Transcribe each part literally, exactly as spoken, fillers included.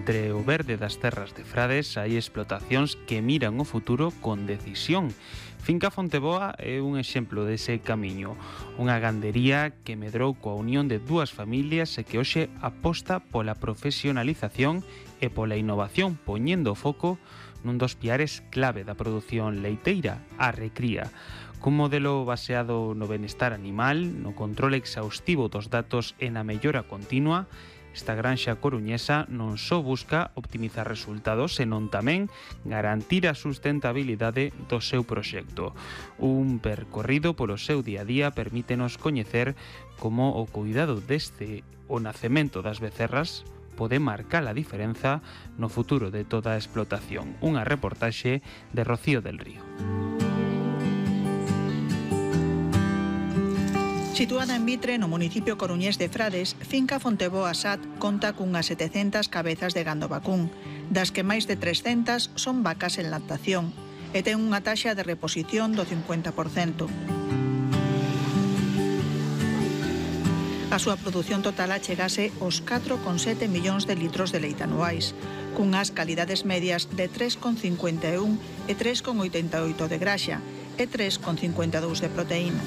Entre o verde das terras de Frades hai explotacións que miran o futuro con decisión. Finca Fonteboa é un exemplo dese camiño, unha gandería que medrou coa unión de dúas familias e que hoxe aposta pola profesionalización e pola innovación, poñendo o foco nun dos piares clave da produción leiteira, a recría. Cun modelo baseado no benestar animal, no control exhaustivo dos datos e na mellora continua, esta granxa coruñesa non só busca optimizar resultados, senón tamén garantir a sustentabilidade do seu proxecto. Un percorrido polo seu día a día permítenos coñecer como o cuidado deste o nacemento das becerras pode marcar a diferenza no futuro de toda a explotación. Unha reportaxe de Rocío del Río. Situada en Vitre, no municipio coruñés de Frades, Finca Fonteboa S A T conta cunhas setecentas cabezas de gando vacún, das que máis de trescentas son vacas en lactación, e ten unha taxa de reposición do cincuenta por cento. A súa produción total achegase aos catro coma sete millóns de litros de leite anuais, cunhas calidades medias de tres coma cincuenta e un e tres coma oitenta e oito de graxa e tres coma cincuenta e dous de proteína.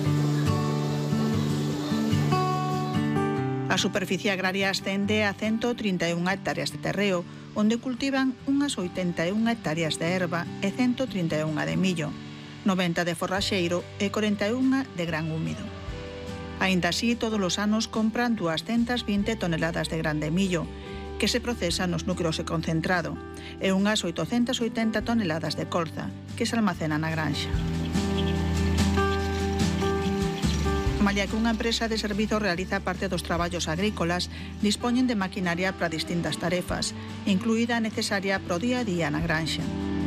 A superficie agraria ascende a ciento trinta e unha hectáreas de terreo, onde cultivan unhas oitenta e unha hectáreas de erva e ciento trinta e unha de millo, noventa de forraxeiro e corenta e unha de gran húmido. Aínda así, todos os anos compran doscientas vinte toneladas de gran de millo, que se procesa nos núcleos de concentrado, e unhas oitocentas oitenta toneladas de colza, que se almacena na granxa. Malia que unha empresa de servizo realiza parte dos traballos agrícolas, dispoñen de maquinaria para distintas tarefas, incluída a necesaria pro día a día na granxa.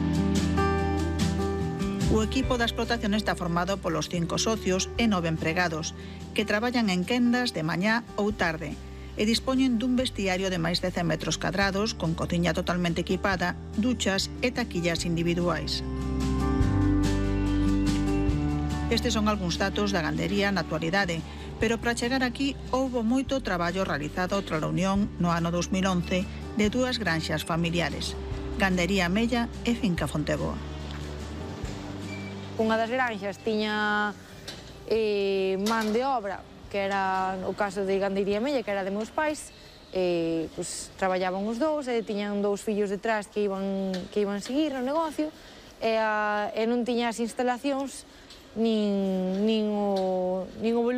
O equipo da explotación está formado polos cinco socios e nove empregados, que traballan en quendas de mañá ou tarde, e dispoñen dun vestiario de máis de cen metros cadrados, con cociña totalmente equipada, duchas e taquillas individuais. Estes son algúns datos da gandería na actualidade, pero para chegar aquí houbo moito traballo realizado tras a unión no ano dos mil once de dúas granxas familiares, Gandería Mella e Finca Fonteboa. Unha das granxas tiña eh, man de obra, que era o caso de Gandería Mella, que era de meus pais, e, pues, traballaban os dous e tiñan dous fillos detrás que iban, que iban seguir no negocio, e, a, e non tiña as instalacións nin, nin, o, nin o volumen